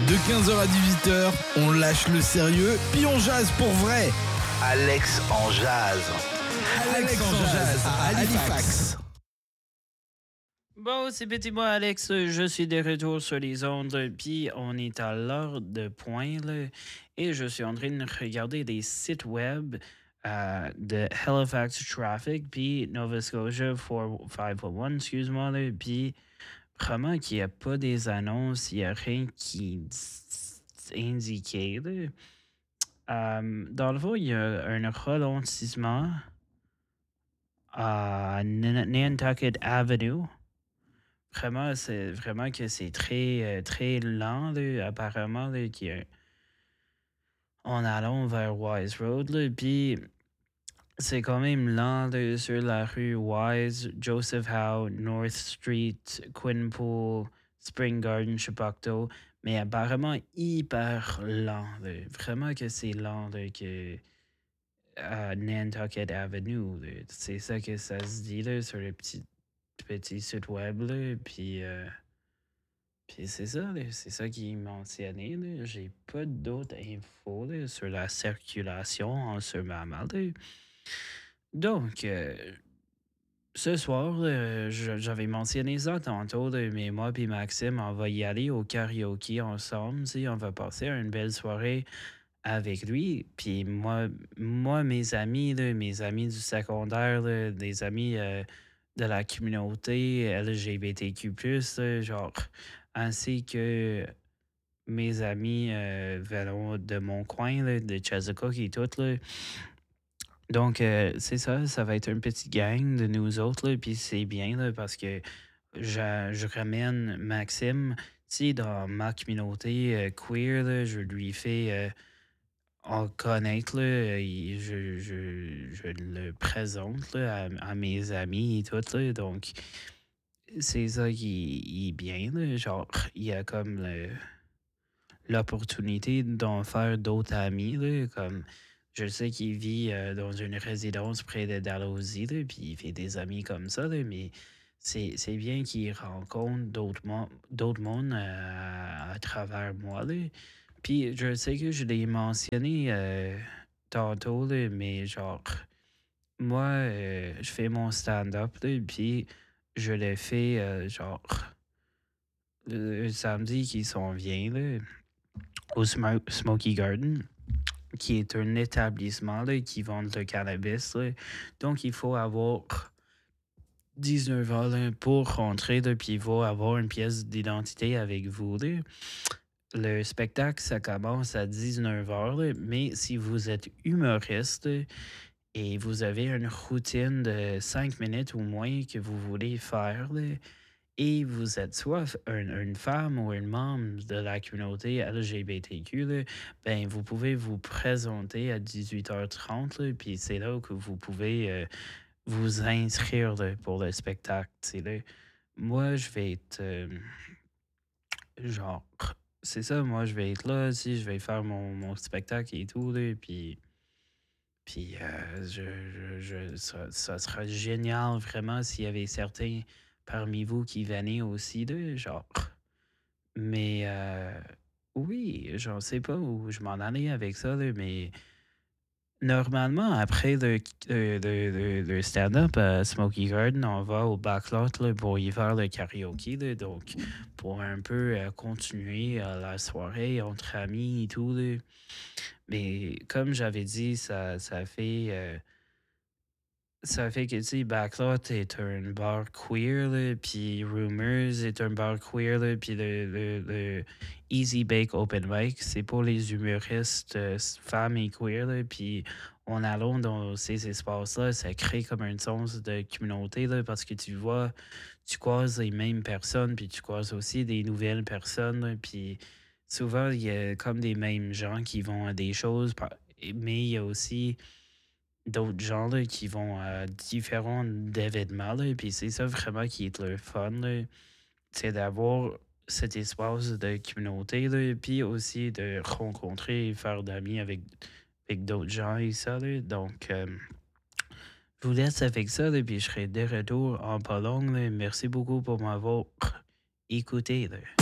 De 15h à 18h, on lâche le sérieux, puis on jase pour vrai. Alex en jazz. Alex en jazz à Halifax. Bon, c'est petit moi Alex, je suis de retour sur les ondes, puis on est à l'heure de pointe, là, et je suis en train de regarder des sites web de Halifax Traffic, puis Nova Scotia 511, excuse-moi, là, puis vraiment qu'il n'y a pas des annonces, il n'y a rien qui indiqué. Là. Dans le fond, il y a un ralentissement à Nantucket Avenue. Vraiment, c'est vraiment que c'est très lent, là, apparemment, là, en allant vers Wise Road. Là, puis c'est quand même lent là, sur la rue Wise, Joseph Howe, North Street, Quinpool, Spring Garden, Chipacto. Mais apparemment hyper lent. Là. Vraiment que c'est lent là, que à Nantucket Avenue. Là. C'est ça que ça se dit là, sur le petit site web. Là, puis c'est ça, là, c'est ça qui est mentionné. Là. J'ai pas d'autres infos là, sur la circulation en ce moment. Là. Donc, ce soir, j'avais mentionné ça tantôt, là, mais moi et Maxime, on va y aller au karaoké ensemble. Tu sais, on va passer une belle soirée avec lui. Puis moi mes amis, là, mes amis du secondaire, là, des amis de la communauté LGBTQ+, là, genre, ainsi que mes amis venant de mon coin, là, de Chesapeake et tout, là. Donc, c'est ça, ça va être une petite gang de nous autres, là, puis c'est bien, là, parce que je ramène Maxime, tu sais, dans ma communauté queer, là, je lui fais en connaître, là, je le présente là, à mes amis et tout, là, donc c'est ça qui est bien, là, genre, il y a comme l'opportunité d'en faire d'autres amis, là, comme je sais qu'il vit dans une résidence près de Dalhousie, là, puis il fait des amis comme ça, là, mais c'est bien qu'il rencontre d'autres mondes à travers moi. Là. Puis je sais que je l'ai mentionné tantôt, là, mais genre, moi, je fais mon stand-up, là, puis je le fais genre le samedi qui s'en vient, là, au Smoky Garden, qui est un établissement là, qui vend le cannabis. Là. Donc, il faut avoir 19 ans là, pour rentrer, là, puis il faut avoir une pièce d'identité avec vous. Là. Le spectacle, ça commence à 19h, là, mais si vous êtes humoriste là, et vous avez une routine de 5 minutes ou moins que vous voulez faire, là, et vous êtes soit une femme ou un membre de la communauté LGBTQ, là, ben, vous pouvez vous présenter à 18h30, là, puis c'est là que vous pouvez vous inscrire là, pour le spectacle. Tu sais, là. Moi, je vais être genre, c'est ça, moi, je vais être là, si je vais faire mon spectacle et tout, là, puis ça sera génial vraiment s'il y avait certains parmi vous qui venaient aussi, là, genre. Mais oui, je ne sais pas où je m'en allais avec ça, là, mais normalement, après le stand-up à Smoky Garden, on va au backlot là, pour y faire le karaoké. Là, donc, pour un peu continuer la soirée entre amis et tout. Là. Mais comme j'avais dit, ça fait que, tu sais, Backlot est un bar queer, là, puis Rumors est un bar queer, là, puis le Easy Bake Open Mic, c'est pour les humoristes femmes et queer, là, puis en allant dans ces espaces-là, ça crée comme un sens de communauté, là, parce que tu vois, tu croises les mêmes personnes, puis tu croises aussi des nouvelles personnes, là, puis souvent, il y a comme des mêmes gens qui vont à des choses, mais il y a aussi d'autres gens là, qui vont à différents événements. Là, puis c'est ça vraiment qui est le fun. Là, c'est d'avoir cet espace de communauté. Là, puis aussi de rencontrer et faire d'amis avec d'autres gens et ça. Là. Donc, je vous laisse avec ça. Là, puis je serai de retour en pas long. Là. Merci beaucoup pour m'avoir écouté. Là.